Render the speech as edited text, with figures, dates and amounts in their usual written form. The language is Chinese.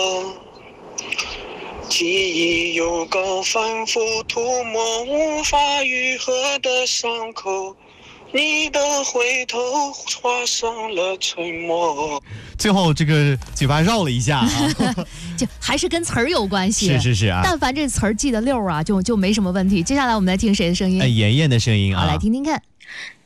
记忆有高反复涂抹无法愈合的伤口，你的回头划上了沉默。 最后这个嘴巴绕了一下啊， 就还是跟词儿有关系。 是啊， 但凡这词儿记得溜啊，就没什么问题。接下来我们来听谁的声音？ 妍妍的声音啊， 好，来听听看。